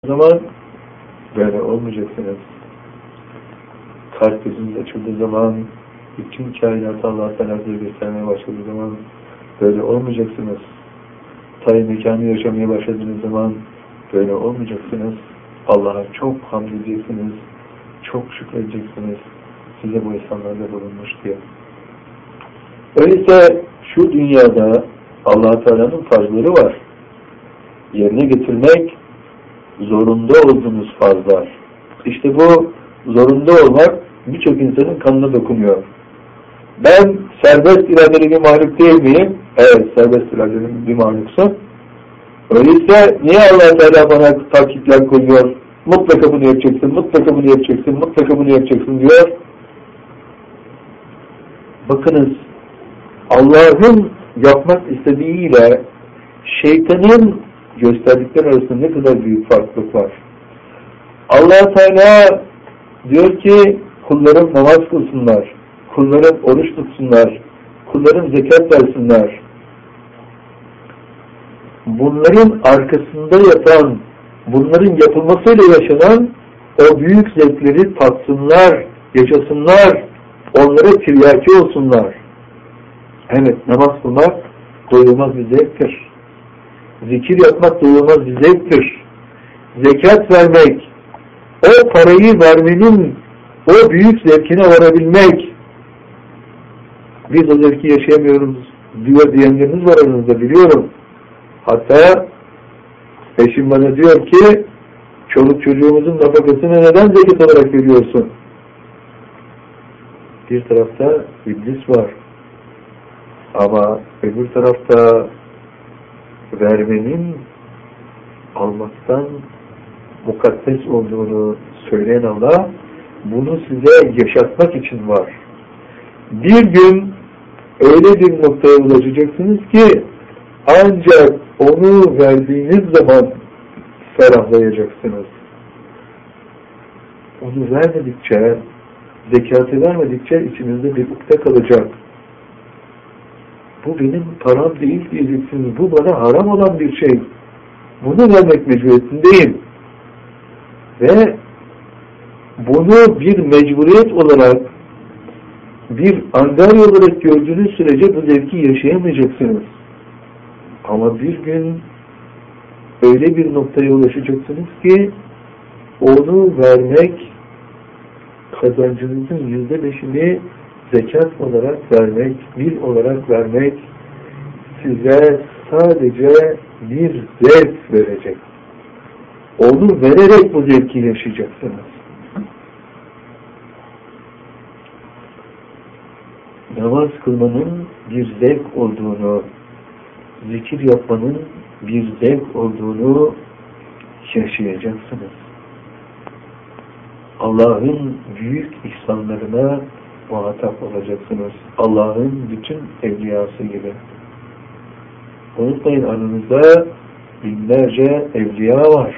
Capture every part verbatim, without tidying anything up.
O zaman böyle olmayacaksınız. Kalp gözünüz açıldığı zaman, bütün kainatı Allah-u Teala'ya göstermeye başladığı zaman böyle olmayacaksınız. Tayyip mekanı yaşamaya başladığınız zaman böyle olmayacaksınız. Allah'a çok hamd edeceksiniz, çok şükredeceksiniz. Size bu insanlarla bulunmuş diye. Öyleyse şu dünyada Allah-u Teala'nın farzları var. Yerine getirmek zorunda olduğunuz farzlar. İşte bu zorunda olmak birçok insanın kanına dokunuyor. Ben serbest iradeli bir mahluk değil miyim? Evet, serbest iradeli bir mahluksun. Öyleyse niye Allah Teala bana takipler koyuyor? Mutlaka bunu yapacaksın, mutlaka bunu yapacaksın, mutlaka bunu yapacaksın diyor. Bakınız, Allah'ın yapmak istediğiyle şeytanın gösterdikleri arasında ne kadar büyük farklılık var. Allah Teala diyor ki kullarım namaz kılsınlar, kullarım oruç tutsunlar, kullarım zekat versinler. Bunların arkasında yatan, bunların yapılmasıyla yaşanan o büyük zevkleri tatsınlar, yaşasınlar, onlara tiryaki olsunlar. Evet, namaz kılmak doyulmaz bir zevktir. Zikir yapmak doyulmaz bir zevktir. Zekat vermek, o parayı vermenin o büyük zevkine varabilmek. Biz o zevki yaşayamıyoruz diyor diyenleriniz var aranızda, biliyorum. Hatta eşim bana diyor ki çoluk çocuğumuzun nafakasını neden zekat olarak veriyorsun? Bir tarafta iblis var. Ama öbür tarafta vermenin almaktan mukaddes olduğunu söyleyen Allah bunu size yaşatmak için var. Bir gün öyle bir noktaya ulaşacaksınız ki ancak onu verdiğiniz zaman ferahlayacaksınız. Onu vermedikçe, zekatı vermedikçe içinizde bir ukde kalacak. Bu benim param değil diyeceksiniz. Bu bana haram olan bir şey. Bunu vermek mecburiyetindeyim. Ve bunu bir mecburiyet olarak, bir angarya olarak gördüğünüz sürece bu zevki yaşayamayacaksınız. Ama bir gün öyle bir noktaya ulaşacaksınız ki onu vermek, kazancınızın yüzde beşini zekat olarak vermek, bil olarak vermek size sadece bir zevk verecek. Onu vererek bu zevki yaşayacaksınız. Namaz kılmanın bir zevk olduğunu, zikir yapmanın bir zevk olduğunu yaşayacaksınız. Allah'ın büyük ihsanlarına muhatap olacaksınız. Allah'ın bütün evliyası gibi. Unutmayın, aranızda binlerce evliya var.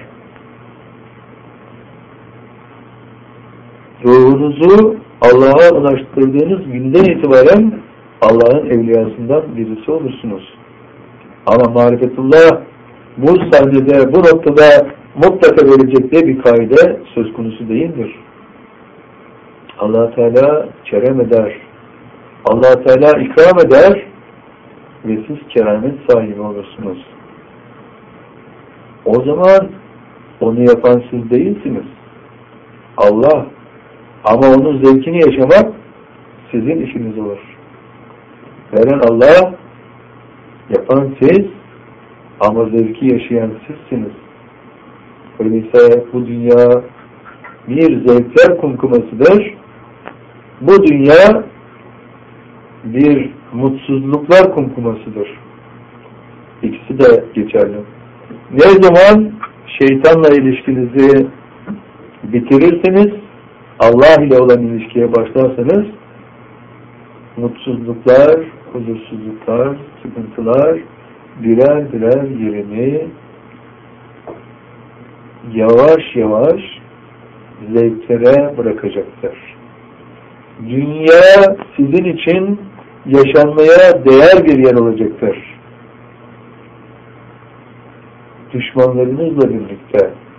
Ruhunuzu Allah'a ulaştırdığınız günden itibaren Allah'ın evliyasından birisi olursunuz. Ama marifetullah bu sahnede, bu noktada mutlaka verecek diye bir kaide söz konusu değildir. Allah Teala kerem eder. Allah Teala ikram eder ve siz keramet sahibi olursunuz. O zaman onu yapan siz değilsiniz. Allah. Ama onun zevkini yaşamak sizin işiniz olur. Veren Allah, yapan siz, ama zevki yaşayan sizsiniz. Öyleyse bu dünya bir zevkler kumkumasıdır. Bu dünya bir mutsuzluklar kumkumasıdır. İkisi de geçerli. Ne zaman şeytanla ilişkinizi bitirirseniz, Allah ile olan ilişkiye başlarsanız, mutsuzluklar, huzursuzluklar, sıkıntılar birer birer yerini yavaş yavaş zevklere bırakacaktır. Dünya sizin için yaşanmaya değer bir yer olacaktır. düşmanlarınızla birlikte